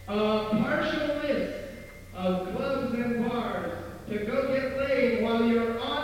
A partial list of clubs and bars to go get laid while you're on